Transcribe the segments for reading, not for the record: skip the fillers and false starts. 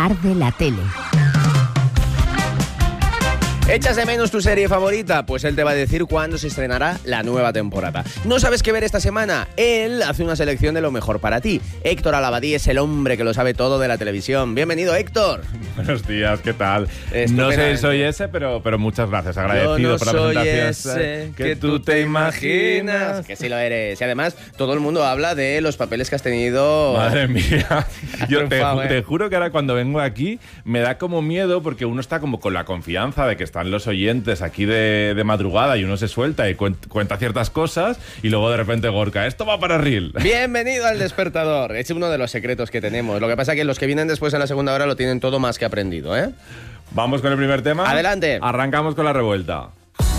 Arde la tele. ¿Echas de menos tu serie favorita? Pues él te va a decir cuándo se estrenará la nueva temporada. ¿No sabes qué ver esta semana? Él hace una selección de lo mejor para ti. Héctor Alabadí es el hombre que lo sabe todo de la televisión. Bienvenido, Héctor. Buenos días, ¿qué tal? No sé si soy ese, pero muchas gracias. Agradecido Yo no por la soy presentación. ese que tú te imaginas. Que sí lo eres. Y además, todo el mundo habla de los papeles que has tenido. Madre mía. Yo triunfado, te juro que ahora cuando vengo aquí me da como miedo porque uno está como con la confianza de que están los oyentes aquí de madrugada y uno se suelta y cuenta ciertas cosas y luego de repente Gorka, esto va para Reel. Bienvenido al Despertador. Es uno de los secretos que tenemos. Lo que pasa es que los que vienen después en la segunda hora lo tienen todo más que aprendido, ¿eh? Vamos con el primer tema. Adelante. Arrancamos con la revuelta.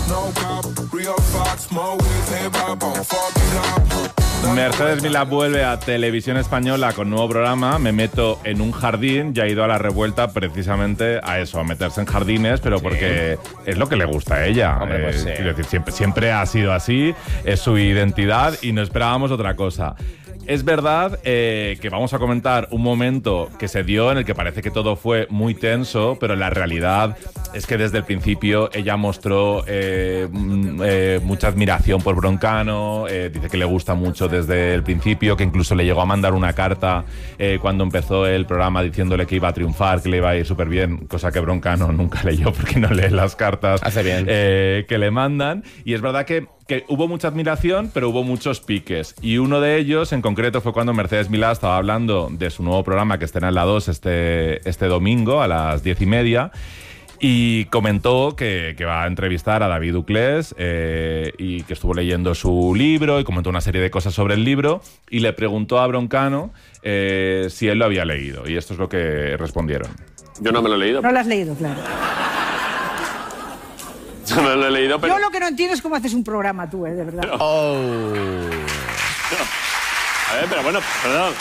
Mercedes Milá vuelve a Televisión Española con nuevo programa. Me meto en un jardín. Ya ha ido a la revuelta precisamente a eso, a meterse en jardines, pero porque es lo que le gusta a ella. Hombre, pues sí. Quiero decir, siempre ha sido así, es su identidad y no esperábamos otra cosa. Es verdad que vamos a comentar un momento que se dio en el que parece que todo fue muy tenso, pero la realidad es que desde el principio ella mostró mucha admiración por Broncano, dice que le gusta mucho desde el principio, que incluso le llegó a mandar una carta cuando empezó el programa diciéndole que iba a triunfar, que le iba a ir súper bien, cosa que Broncano nunca leyó porque no lee las cartas. Hace bien. Que le mandan. Y es verdad que hubo mucha admiración, pero hubo muchos piques. Y uno de ellos, en concreto, fue cuando Mercedes Milá estaba hablando de su nuevo programa que estrena en La 2 este domingo a las 10:30. Y comentó que va a entrevistar a David Uclés y que estuvo leyendo su libro y comentó una serie de cosas sobre el libro y le preguntó a Broncano si él lo había leído. Y esto es lo que respondieron. Yo no me lo he leído. No lo has leído, claro. Yo no lo he leído, pero... Yo lo que no entiendo es cómo haces un programa tú, de verdad. Oh. A ver, pero bueno, perdón.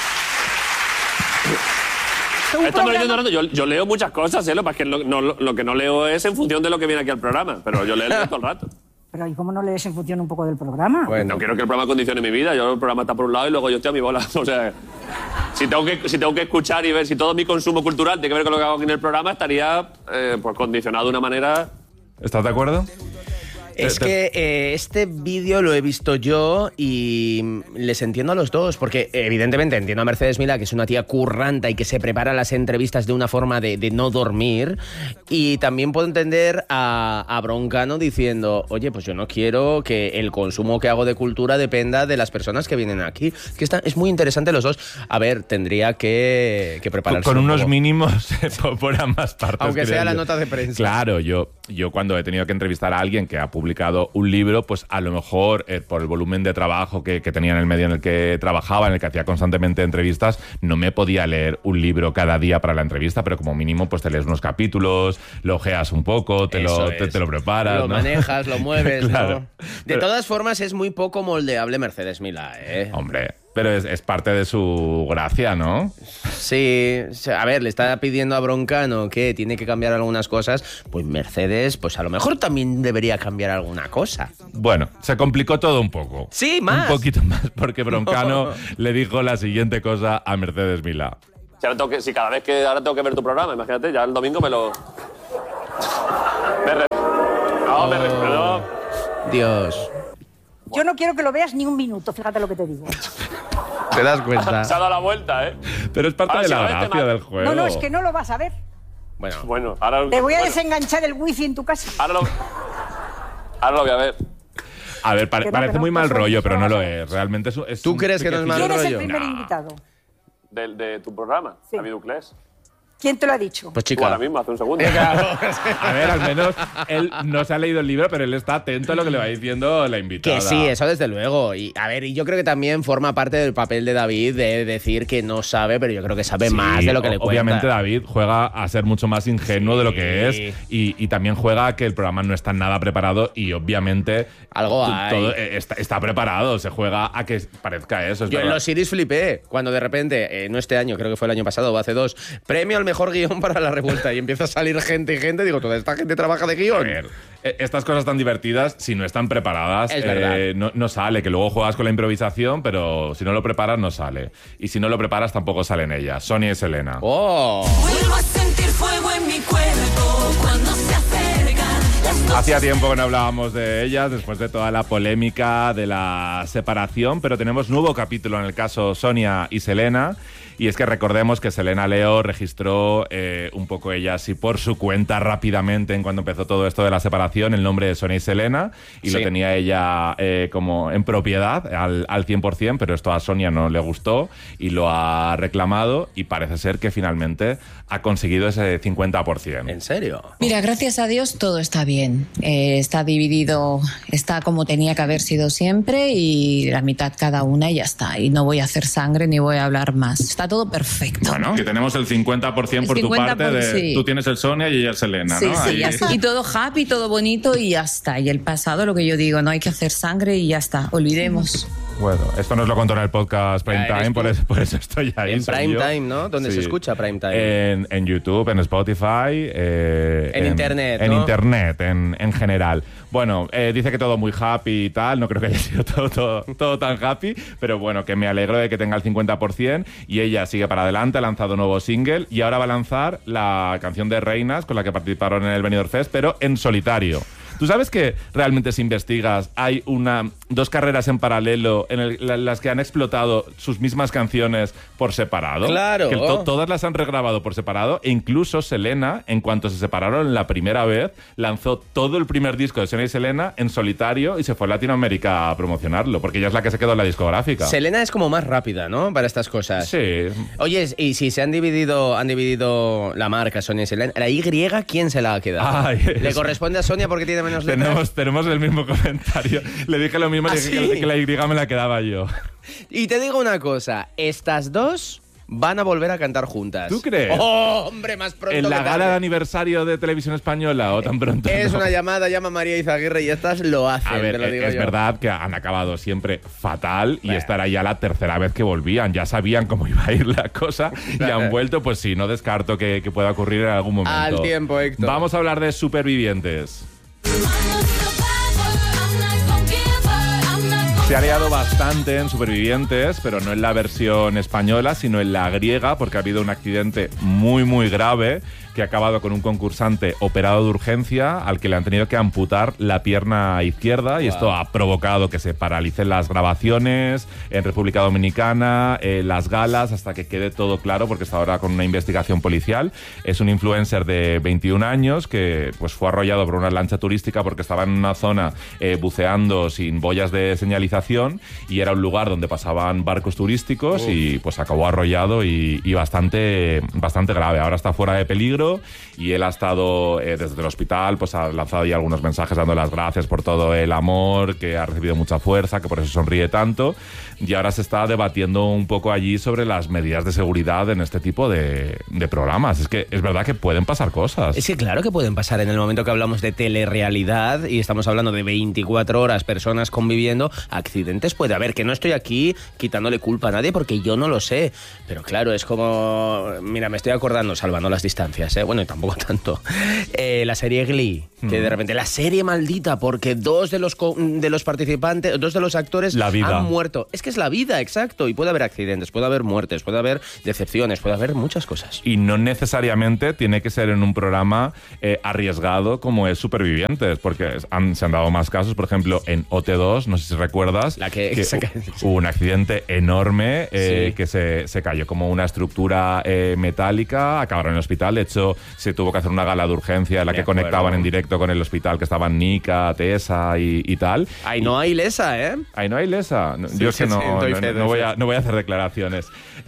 Estamos leyendo rato. Yo leo muchas cosas, lo que lo que no leo es en función de lo que viene aquí al programa, pero yo leo todo el rato. Pero ¿y cómo no lees en función un poco del programa? Bueno. No quiero que el programa condicione mi vida. Yo el programa está por un lado y luego yo estoy a mi bola. O sea, si tengo que escuchar y ver si todo mi consumo cultural tiene que ver con lo que hago aquí en el programa, estaría pues condicionado de una manera... ¿Estás de acuerdo? Es que este vídeo lo he visto yo y les entiendo a los dos, porque evidentemente entiendo a Mercedes Milá, que es una tía curranta y que se prepara las entrevistas de una forma de no dormir, y también puedo entender a Broncano diciendo, oye, pues yo no quiero que el consumo que hago de cultura dependa de las personas que vienen aquí. Es muy interesante los dos. A ver, tendría que prepararse con un unos poco. mínimos por ambas partes. Aunque sea la yo. nota de prensa. Claro, yo cuando he tenido que entrevistar a alguien que ha publicado un libro, pues a lo mejor por el volumen de trabajo que tenía en el medio en el que trabajaba, en el que hacía constantemente entrevistas, no me podía leer un libro cada día para la entrevista, pero como mínimo pues te lees unos capítulos, lo ojeas un poco, te lo preparas, lo ¿no? manejas, lo mueves, Claro. ¿no? De todas formas, es muy poco moldeable Mercedes Milá, ¿eh? Hombre, pero es parte de su gracia, ¿no? Sí, a ver, le está pidiendo a Broncano que tiene que cambiar algunas cosas, pues Mercedes, pues a lo mejor también debería cambiar alguna cosa. Bueno, se complicó todo un poco. Sí, más. Un poquito más, porque Broncano le dijo la siguiente cosa a Mercedes Milá. Si cada vez que ahora tengo que ver tu programa, imagínate, ya el domingo me lo... Perdón. Dios. Yo no quiero que lo veas ni un minuto, fíjate lo que te digo. ¿Te das cuenta? Se ha dado la vuelta, ¿eh? Pero es parte Ahora de sí, la a ver, gracia del juego. No, es que no lo vas a ver. Bueno, ahora... Te voy a bueno, desenganchar el wifi en tu casa. ahora lo voy a ver. A ver, Que no, parece que no, muy mal que eso rollo, no pero no vas lo a ver. es. Realmente es ¿Tú un crees que no es mal ¿Quién es rollo? el primer No. invitado? De tu programa, Sí. David Uclés. ¿Quién te lo ha dicho? Pues Tú chica. ahora mismo, hace un segundo. A ver, al menos él no se ha leído el libro, pero él está atento a lo que le va diciendo la invitada. Que sí, eso desde luego. Y a ver, y yo creo que también forma parte del papel de David de decir que no sabe, pero yo creo que sabe Sí, más de lo que le cuenta. obviamente David juega a ser mucho más ingenuo de lo que Sí. es y también juega a que el programa no está nada preparado y obviamente Algo hay. todo está preparado, se juega a que parezca eso. Es Yo en verdad. los Series flipé cuando de repente, no este año, creo que fue el año pasado o hace 2, premio al mejor guión para la revuelta y empieza a salir gente y gente, digo, toda esta gente trabaja de A guión. ver, estas cosas tan divertidas, si no están preparadas, Es verdad. no sale. Que luego juegas con la improvisación, pero si no lo preparas, no sale. Y si no lo preparas, tampoco salen ellas. Sonia y Selena. ¡Oh! Vuelvo a ser sentir fuego en mi cuerpo cuando se acercan las noches. Hacía tiempo que no hablábamos de ellas, después de toda la polémica de la separación, pero tenemos nuevo capítulo en el caso Sonia y Selena. Y es que recordemos que Selena Leo registró un poco ella así por su cuenta rápidamente en cuando empezó todo esto de la separación el nombre de Sonia y Selena y lo tenía ella como en propiedad al 100%, pero esto a Sonia no le gustó y lo ha reclamado y parece ser que finalmente ha conseguido ese 50%. ¿En serio? Mira, gracias a Dios todo está bien. Está dividido, está como tenía que haber sido siempre y la mitad cada una y ya está. Y no voy a hacer sangre ni voy a hablar más. Está todo perfecto. Bueno, que tenemos el 50% por tu parte, sí. Tú tienes el Sonia y ella el Selena, ¿no? Sí, así. Y todo happy, todo bonito y ya está. Y el pasado, lo que yo digo, no hay que hacer sangre y ya está. Olvidemos. Bueno, esto nos lo contó en el podcast Prime Time, por eso estoy ahí. En Prime Time, ¿no? ¿Dónde se escucha Prime Time? En YouTube, en Spotify. En Internet, En ¿no? Internet, en general. Bueno, dice que todo muy happy y tal. No creo que haya sido todo tan happy. Pero bueno, que me alegro de que tenga el 50%. Y ella sigue para adelante, ha lanzado un nuevo single. Y ahora va a lanzar la canción de Reinas, con la que participaron en el Benidorm Fest, pero en solitario. ¿Tú sabes que realmente si investigas hay dos carreras en paralelo en las que han explotado sus mismas canciones por separado? Claro. Que todas las han regrabado por separado e incluso Selena, en cuanto se separaron la primera vez, lanzó todo el primer disco de Sonia y Selena en solitario y se fue a Latinoamérica a promocionarlo, porque ella es la que se quedó en la discográfica. Selena es como más rápida, ¿no? Para estas cosas. Sí. Oye, y si se han dividido la marca Sonia y Selena, la Y, ¿quién se la ha quedado? Ay, ¿Le corresponde a Sonia porque tiene menos letras? Tenemos el mismo comentario. Le dije lo mismo, ¿Ah, le dije sí? que la Y me la quedaba yo. Y te digo una cosa, estas dos van a volver a cantar juntas. ¿Tú crees? ¡Oh, hombre, más pronto ¿En la que gala de tarde! aniversario de Televisión Española o tan pronto? Es no? una llamada, llama a María Izaguirre y estas lo hacen, A ver, te lo digo es yo. verdad que han acabado siempre fatal y Bueno. esta era ya la tercera vez que volvían. Ya sabían cómo iba a ir la cosa y han vuelto, pues sí, no descarto que pueda ocurrir en algún momento. Al tiempo, Héctor. Vamos a hablar de Supervivientes. Se ha liado bastante en Supervivientes, pero no en la versión española, sino en la griega, porque ha habido un accidente muy, muy grave que ha acabado con un concursante operado de urgencia al que le han tenido que amputar la pierna izquierda y esto ha provocado que se paralicen las grabaciones en República Dominicana, las galas, hasta que quede todo claro, porque está ahora con una investigación policial. Es un influencer de 21 años que pues fue arrollado por una lancha turística porque estaba en una zona buceando sin boyas de señalización y era un lugar donde pasaban barcos turísticos y pues acabó arrollado y bastante grave. Ahora está fuera de peligro y él ha estado desde el hospital, pues ha lanzado ya algunos mensajes dando las gracias por todo el amor, que ha recibido mucha fuerza, que por eso sonríe tanto, y ahora se está debatiendo un poco allí sobre las medidas de seguridad en este tipo de programas. Es que es verdad que pueden pasar cosas. Es que claro que pueden pasar en el momento que hablamos de telerrealidad y estamos hablando de 24 horas personas conviviendo, accidentes puede haber, que no estoy aquí quitándole culpa a nadie porque yo no lo sé, pero claro, es como, mira, me estoy acordando, salvando las distancias, bueno, y tampoco tanto, la serie Glee, que de repente, la serie maldita, porque dos de los participantes, dos de los actores La vida. han muerto. Es que es la vida, exacto, y puede haber accidentes, puede haber muertes, puede haber decepciones, puede haber muchas cosas. Y no necesariamente tiene que ser en un programa arriesgado como es Supervivientes, porque se han dado más casos. Por ejemplo, en OT2, no sé si recuerdas, La que hubo un accidente enorme Sí. que se cayó como una estructura metálica, acabaron en el hospital. De hecho, se tuvo que hacer una gala de urgencia en la Me que acuerdo. conectaban en directo con el hospital, que estaban Nika, Tessa y tal. Ahí no hay lesa, ¿eh? Ahí no hay lesa. Sí, Yo es que sí, no, sí, doy fe, no doy voy fe. a hacer declaraciones.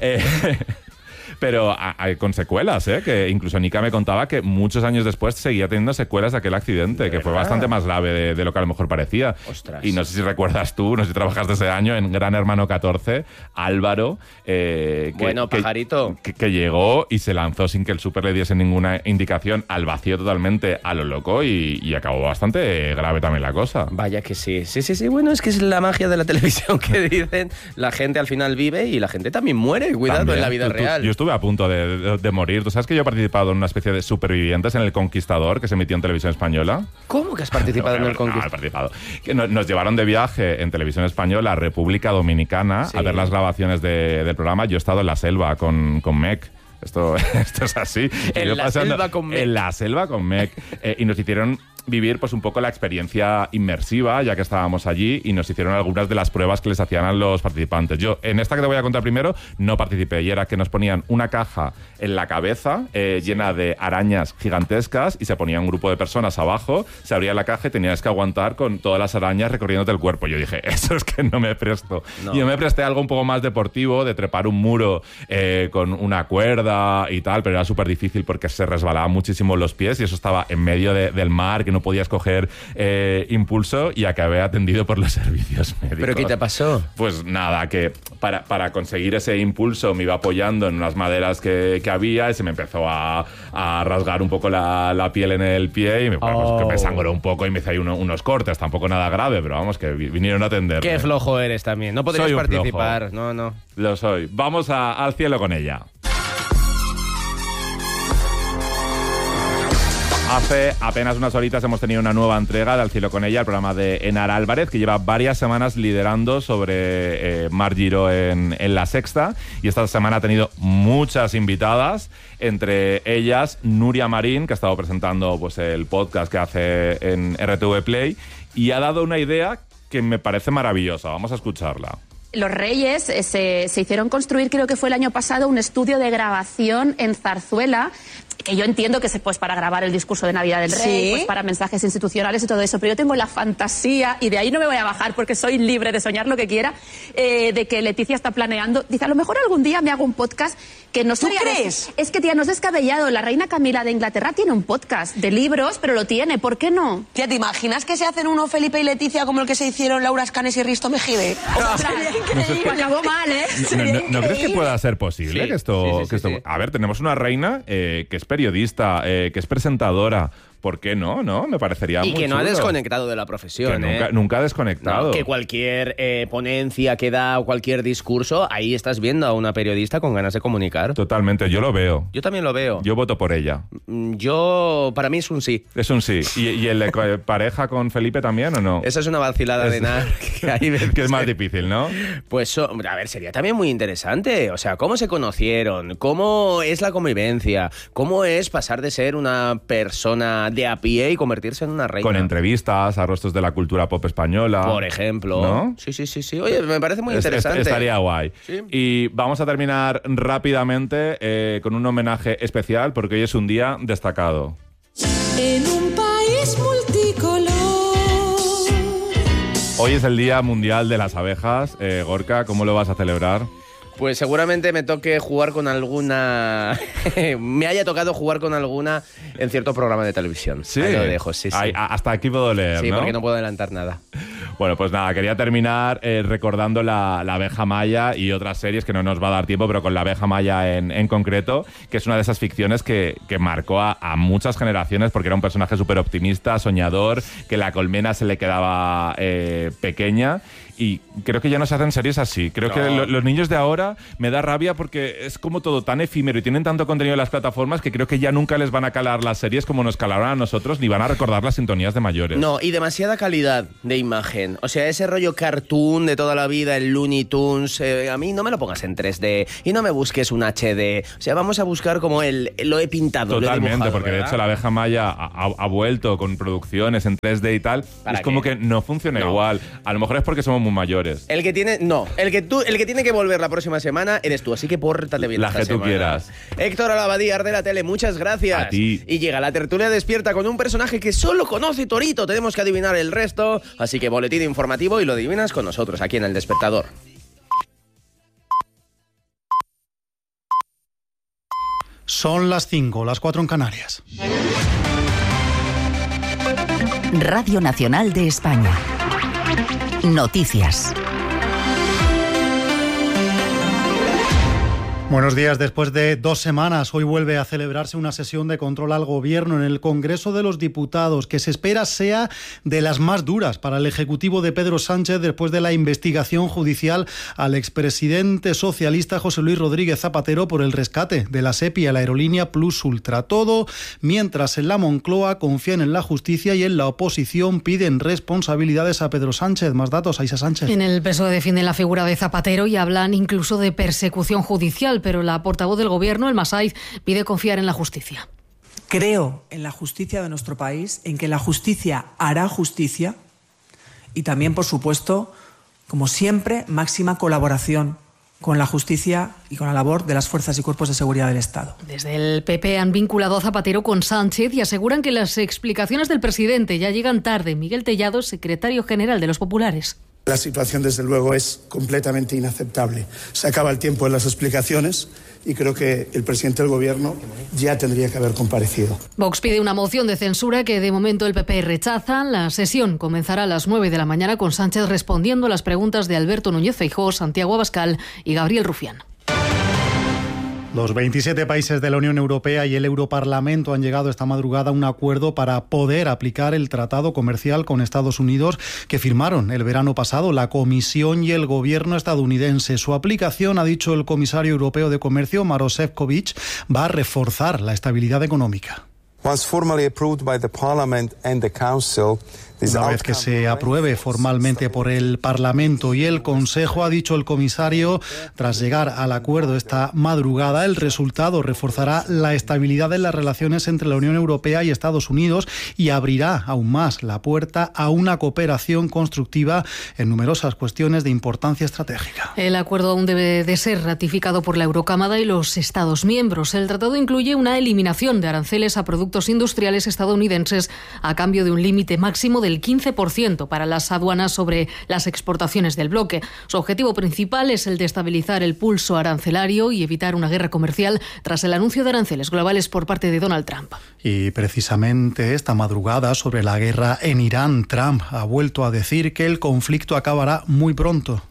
Pero hay con secuelas, que incluso Nika me contaba que muchos años después seguía teniendo secuelas de aquel accidente, que fue bastante más grave de lo que a lo mejor parecía. Ostras. Y no sé si recuerdas tú, no sé si trabajaste ese año en Gran Hermano 14, Álvaro, pajarito. que llegó y se lanzó sin que el súper le diese ninguna indicación, al vacío totalmente, a lo loco, y acabó bastante grave también la cosa. Vaya que sí. Sí, bueno, es que es la magia de la televisión que dicen, la gente al final vive y la gente también muere, cuidado, También. en la vida real. Yo estuve a punto de morir. ¿Tú sabes que yo he participado en una especie de Supervivientes en El Conquistador que se emitió en Televisión Española? ¿Cómo que has participado en el No, he Conquista? participado. Que nos llevaron de viaje en Televisión Española a República Dominicana Sí. a ver las grabaciones del programa. Yo he estado en la selva con Mec. Esto es así. En la selva con Meg. En la selva con Meg. Y nos hicieron vivir pues un poco la experiencia inmersiva, ya que estábamos allí, y nos hicieron algunas de las pruebas que les hacían a los participantes. Yo, en esta que te voy a contar primero, no participé, y era que nos ponían una caja en la cabeza llena de arañas gigantescas, y se ponía un grupo de personas abajo, se abría la caja y tenías que aguantar con todas las arañas recorriéndote el cuerpo. Yo dije, eso es que no me presto. No. Y yo me presté algo un poco más deportivo, de trepar un muro con una cuerda y tal, pero era súper difícil porque se resbalaban muchísimo los pies, y eso estaba en medio del mar, que no podías coger impulso, y acabé atendido por los servicios médicos. ¿Pero qué te pasó? Pues nada, que para conseguir ese impulso me iba apoyando en unas maderas que había, y se me empezó a rasgar un poco la piel en el pie, y pues, que me sangró un poco y me hice ahí unos cortes, tampoco nada grave, pero vamos, que vinieron a atenderme. Qué flojo eres también, no podrías Soy un participar. flojo. No. Lo soy. Vamos al cielo con ella. Hace apenas unas horitas hemos tenido una nueva entrega de Al cielo con ella, el programa de Enar Álvarez, que lleva varias semanas liderando sobre Mar Giro en La Sexta, y esta semana ha tenido muchas invitadas, entre ellas Nuria Marín, que ha estado presentando pues el podcast que hace en RTV Play, y ha dado una idea que me parece maravillosa. Vamos a escucharla. Los Reyes se hicieron construir, creo que fue el año pasado, un estudio de grabación en Zarzuela, que yo entiendo que es pues para grabar el discurso de Navidad del Rey, ¿Sí? pues para mensajes institucionales y todo eso, pero yo tengo la fantasía, y de ahí no me voy a bajar porque soy libre de soñar lo que quiera, de que Leticia está planeando, dice, a lo mejor algún día me hago un podcast que no sería... ¿Tú crees? Es que, tía, no es descabellado, la reina Camila de Inglaterra tiene un podcast de libros, pero lo tiene, ¿por qué no? Tía, ¿te imaginas que se hacen uno Felipe y Leticia como el que se hicieron Laura Escanes y Risto Mejide? Pues acabó mal, ¿eh? ¿No crees que pueda ser posible Sí, que esto... sí. A ver, tenemos una reina que es periodista, que es presentadora. ¿Por qué no? Me parecería Y muy que no ha chulo. desconectado de la profesión, Que nunca ha desconectado. No, que cualquier ponencia que da o cualquier discurso, ahí estás viendo a una periodista con ganas de comunicar. Totalmente, yo lo veo. Yo también lo veo. Yo voto por ella. Para mí es un sí. Es un sí. ¿Y el de pareja con Felipe también o no? Esa es una vacilada de nada que hay veces Que es más difícil, ¿no? Pues, a ver, sería también muy interesante. O sea, ¿cómo se conocieron? ¿Cómo es la convivencia? ¿Cómo es pasar de ser una persona de a pie y convertirse en una reina? Con entrevistas a rostros de la cultura pop española. Por ejemplo. ¿No? Sí. Oye, me parece muy interesante. Estaría guay. Sí. Y vamos a terminar rápidamente con un homenaje especial, porque hoy es un día destacado. En un país multicolor. Hoy es el Día Mundial de las Abejas. Gorka, ¿cómo lo vas a celebrar? Pues seguramente me toque jugar con alguna... me haya tocado jugar con alguna en cierto programa de televisión. Sí. Ahí lo dejo, sí. Hasta aquí puedo leer, Sí, ¿no? porque no puedo adelantar nada. Bueno, pues nada, quería terminar recordando la abeja maya y otras series que no nos va a dar tiempo, pero con la abeja maya en concreto, que es una de esas ficciones que marcó a muchas generaciones, porque era un personaje súper optimista, soñador, que la colmena se le quedaba pequeña. Y creo que ya no se hacen series así. Creo que los niños de ahora me da rabia porque es como todo tan efímero y tienen tanto contenido en las plataformas que creo que ya nunca les van a calar las series como nos calaron a nosotros, ni van a recordar las sintonías de mayores. No, y demasiada calidad de imagen. O sea, ese rollo cartoon de toda la vida, el Looney Tunes, a mí no me lo pongas en 3D y no me busques un HD. O sea, vamos a buscar como lo he pintado, Totalmente, lo he dibujado, porque ¿verdad? de hecho la abeja maya ha vuelto con producciones en 3D y tal. ¿Para Es como qué? que no funciona No. igual. A lo mejor es porque somos muy mayores. El que tiene que volver la próxima semana eres tú, así que pórtate bien La esta que tú semana. quieras. Héctor Alabadíar de la tele, muchas gracias. A ti. Y llega la tertulia despierta con un personaje que solo conoce Torito. Tenemos que adivinar el resto, así que boletín informativo y lo adivinas con nosotros aquí en El Despertador. Son las 5, las 4 en Canarias. Radio Nacional de España. Noticias. Buenos días. Después de 2 semanas, hoy vuelve a celebrarse una sesión de control al Gobierno en el Congreso de los Diputados, que se espera sea de las más duras para el Ejecutivo de Pedro Sánchez después de la investigación judicial al expresidente socialista José Luis Rodríguez Zapatero por el rescate de la SEPI a la aerolínea Plus Ultra. Todo mientras en la Moncloa confían en la justicia y en la oposición piden responsabilidades a Pedro Sánchez. Más datos, Aisha Sánchez. En el PSOE defienden la figura de Zapatero y hablan incluso de persecución judicial. español, pero la portavoz del Gobierno, el Masaiz, pide confiar en la justicia. Creo en la justicia de nuestro país, en que la justicia hará justicia y también, por supuesto, como siempre, máxima colaboración con la justicia y con la labor de las fuerzas y cuerpos de seguridad del Estado. Desde el PP han vinculado a Zapatero con Sánchez y aseguran que las explicaciones del presidente ya llegan tarde. Miguel Tellado, secretario general de los populares. La situación, desde luego, es completamente inaceptable. Se acaba el tiempo en las explicaciones y creo que el presidente del Gobierno ya tendría que haber comparecido. Vox pide una moción de censura que de momento el PP rechaza. La sesión comenzará a las 9 de la mañana con Sánchez respondiendo a las preguntas de Alberto Núñez Feijóo, Santiago Abascal y Gabriel Rufián. Los 27 países de la Unión Europea y el Europarlamento han llegado esta madrugada a un acuerdo para poder aplicar el tratado comercial con Estados Unidos que firmaron el verano pasado la Comisión y el Gobierno estadounidense. Su aplicación, ha dicho el comisario europeo de Comercio, Maroš Šefčovič, va a reforzar la estabilidad económica. Once formally approved by the Parliament and the Council, una vez que se apruebe formalmente por el Parlamento y el Consejo, ha dicho el comisario, tras llegar al acuerdo esta madrugada, el resultado reforzará la estabilidad de las relaciones entre la Unión Europea y Estados Unidos y abrirá aún más la puerta a una cooperación constructiva en numerosas cuestiones de importancia estratégica. El acuerdo aún debe de ser ratificado por la Eurocámara y los Estados miembros. El tratado incluye una eliminación de aranceles a productos industriales estadounidenses a cambio de un límite máximo del 15% para las aduanas sobre las exportaciones del bloque. Su objetivo principal es el de estabilizar el pulso arancelario y evitar una guerra comercial tras el anuncio de aranceles globales por parte de Donald Trump. Y precisamente esta madrugada, sobre la guerra en Irán, Trump ha vuelto a decir que el conflicto acabará muy pronto.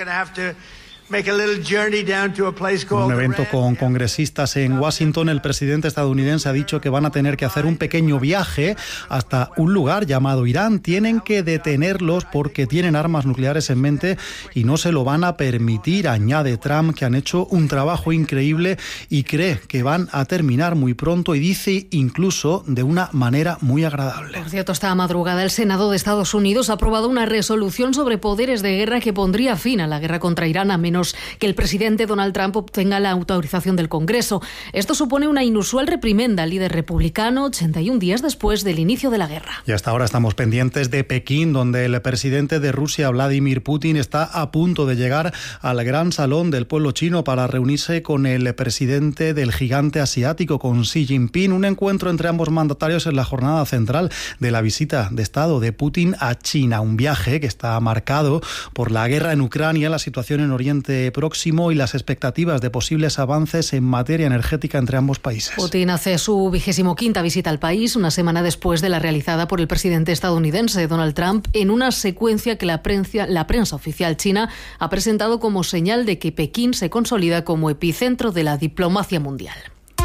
En un evento con congresistas en Washington, el presidente estadounidense ha dicho que van a tener que hacer un pequeño viaje hasta un lugar llamado Irán. Tienen que detenerlos porque tienen armas nucleares en mente y no se lo van a permitir. Añade Trump que han hecho un trabajo increíble y cree que van a terminar muy pronto y dice incluso de una manera muy agradable. Por cierto, esta madrugada el Senado de Estados Unidos ha aprobado una resolución sobre poderes de guerra que pondría fin a la guerra contra Irán a menos que el presidente Donald Trump obtenga la autorización del Congreso. Esto supone una inusual reprimenda al líder republicano 81 días después del inicio de la guerra. Y hasta ahora estamos pendientes de Pekín, donde el presidente de Rusia, Vladimir Putin, está a punto de llegar al gran salón del pueblo chino para reunirse con el presidente del gigante asiático, con Xi Jinping. Un encuentro entre ambos mandatarios en la jornada central de la visita de Estado de Putin a China. Un viaje que está marcado por la guerra en Ucrania, la situación en Oriente Próximo y las expectativas de posibles avances en materia energética entre ambos países. Putin hace su 25ª visita al país, una semana después de la realizada por el presidente estadounidense Donald Trump, en una secuencia que la prensa oficial china ha presentado como señal de que Pekín se consolida como epicentro de la diplomacia mundial.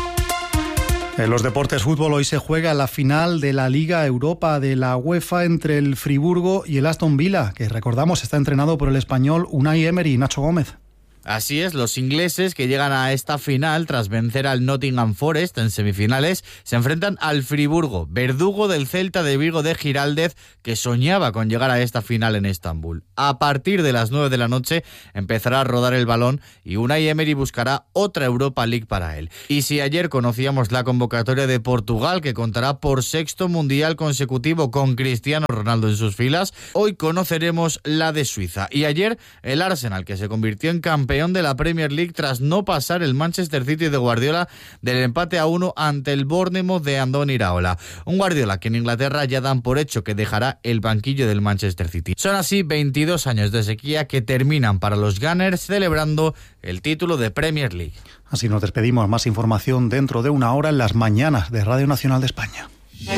En los deportes, fútbol, hoy se juega la final de la Liga Europa de la UEFA entre el Friburgo y el Aston Villa, que recordamos está entrenado por el español Unai Emery. Nacho Gómez. Así es, los ingleses que llegan a esta final tras vencer al Nottingham Forest en semifinales se enfrentan al Friburgo, verdugo del Celta de Vigo de Giraldez, que soñaba con llegar a esta final en Estambul. A partir de las 9 de la noche empezará a rodar el balón y Unai Emery buscará otra Europa League para él. Y si ayer conocíamos la convocatoria de Portugal, que contará por 6º mundial consecutivo con Cristiano Ronaldo en sus filas, hoy conoceremos la de Suiza. Y ayer el Arsenal, que se convirtió en campeón de la Premier League tras no pasar el Manchester City de Guardiola del empate a 1 ante el Bournemouth de Andoni Iraola. Un Guardiola que en Inglaterra ya dan por hecho que dejará el banquillo del Manchester City. Son así 22 años de sequía que terminan para los Gunners celebrando el título de Premier League. Así nos despedimos. Más información dentro de una hora en las mañanas de Radio Nacional de España.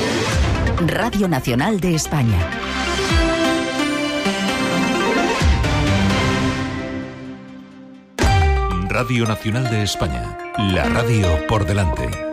Radio Nacional de España. Radio Nacional de España, la radio por delante.